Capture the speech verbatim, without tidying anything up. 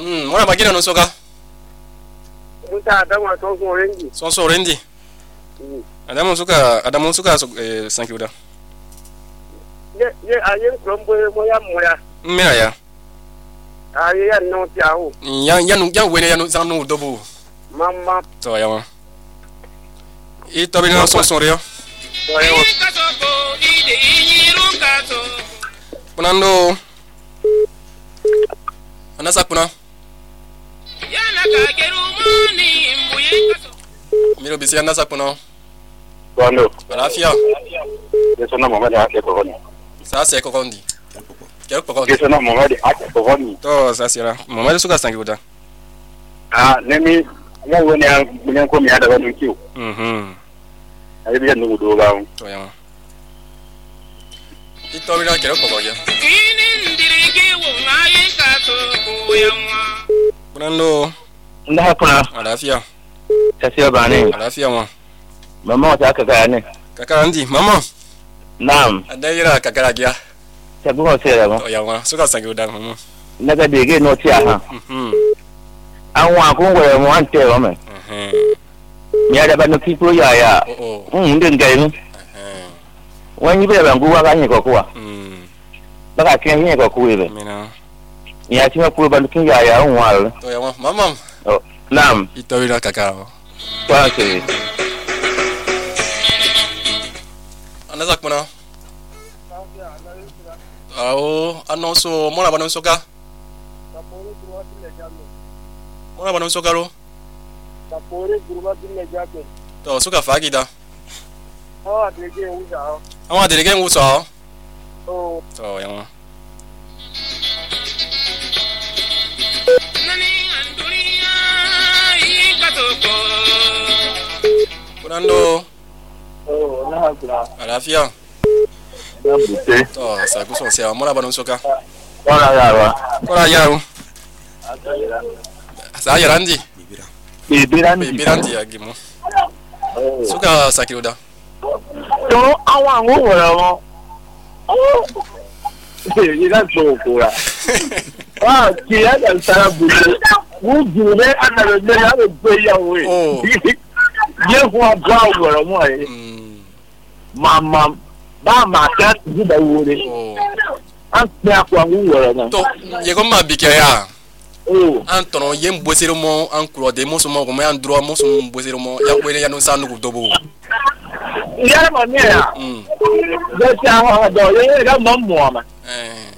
Mm, mwana magina no soka. Muta Adamu so so rendi. So so rendi. Mm. Adamu suka Adamu suka eh sankiuda. Ye ye ayen krombo moya moya. Mmea ya. Aye ya no ti awo. Ya ya nu ya wele ya nu sanu dobu. Mama To ya wa. I to bi na so so reo. to yo. Punando. Anasa kuna. Miro bisi anasa kuna. Kwando. Alafia. Yeso na mama da ke ko ni. Sasa eko kondi. Kero kokondi. Yeso na mama da ke ko ni. To sasa ra. Mama suka sankiuda. Ah, nemi ya woni ya bunyan ko mi ada wani kiu. Mhm. Ayi bi ndu do ba. To ya. Ito bi na kero kokoya. Punando. Nda kuna Alafia. tasio bane. Alafia mwa. Mama wata kaka ne. Kaka andi mama. Naam. Adaira kaka gia. Tabu ho sera mo. To ya wa suka sankiuda mama. Naga dege no ti aha. Mhm. Anwa ko ngwe mo ante o me. Mhm. Nya da banu kipo ya ya. Oh oh. Mm ndin gai no. Mhm. Wanyi be bangu wa kanyi ko kuwa. Mm. Baka ken yin ko kuwe. Mina. Ya ti ma kuwe banu kin ya ya onwa. To ya wa mama. Oh. Naam. Ito bi na kaka. Kwa se. Anasa kuna. Ao anonso mona bana soka. Mona bana soka ro. Tapore gurba dinne jake. To soka fagida. Ah, dege uja. Awa delege nguso. Oh, To ya wa. Punando. oh, na hakura. Alafia. Bute. To sa kuso se mona bana soka. Ora ya wa. Kora ya. Sa ya randi. Bibirandi. Birandi ya gimu. Suka sakiuda. To awa ngo wora mo. Oh. Ira so kura. Ah, ki ya da sara bute. Wu jure ana be ya be ya we. Oh. Ye ho abra wora mo e. Mm. Mama ba ma ka ti da wore. Oh. An pe akwa ngu wora na. To ye ko ma bike ya. Oh. Antono yem bosero mo an kuro de mo so mo ko me an dro mo so bosero mo ya wele ya no sanu ku dobo. Ya ma ne ya. Mm. Da ta ha do ye ga mo mo ma. Eh.